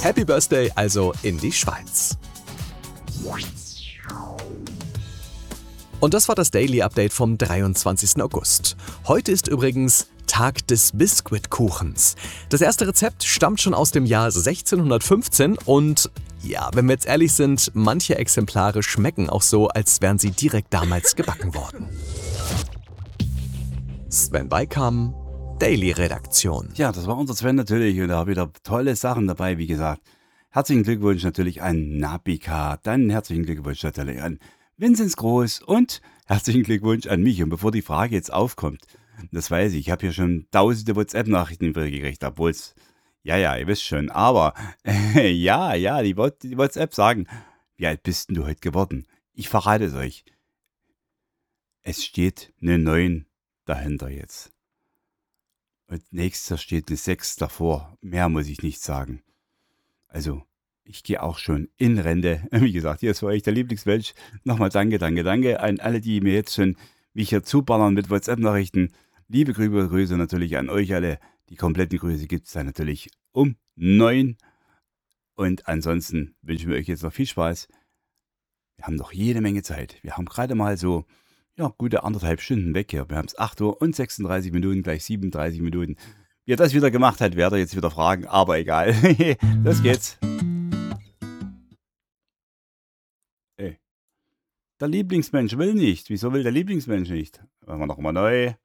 Happy Birthday also in die Schweiz. Und das war das Daily Update vom 23. August. Heute ist übrigens Tag des Biskuitkuchens. Das erste Rezept stammt schon aus dem Jahr 1615 und ja, wenn wir jetzt ehrlich sind, manche Exemplare schmecken auch so, als wären sie direkt damals gebacken worden. Sven Weikam, Daily Redaktion. Ja, das war unser Sven natürlich und da haben wieder tolle Sachen dabei, wie gesagt. Herzlichen Glückwunsch natürlich an Nabika, dann herzlichen Glückwunsch natürlich an Vinzenz Groß und herzlichen Glückwunsch an mich. Und bevor die Frage jetzt aufkommt, das weiß ich habe hier schon tausende WhatsApp-Nachrichten gekriegt, obwohl es, ja, ihr wisst schon, aber die WhatsApp sagen, wie alt bist denn du heute geworden? Ich verrate es euch. Es steht eine 9 dahinter jetzt. Und nächster steht eine 6 davor. Mehr muss ich nicht sagen. Also, ich gehe auch schon in Rente. Wie gesagt, hier ist für euch der Lieblingsmensch. Nochmal danke an alle, die mir jetzt schon mich hier zuballern mit WhatsApp-Nachrichten. Liebe Grüße natürlich an euch alle. Die kompletten Grüße gibt es dann natürlich um 9. Und ansonsten wünschen wir euch jetzt noch viel Spaß. Wir haben noch jede Menge Zeit. Wir haben gerade mal so gute 1,5 Stunden weg hier. Wir haben es 8 Uhr und 36 Minuten, gleich 37 Minuten. Wie er das wieder gemacht hat, werdet ihr jetzt wieder fragen, aber egal. Los geht's. Der Lieblingsmensch will nicht. Wieso will der Lieblingsmensch nicht? Machen wir nochmal neu.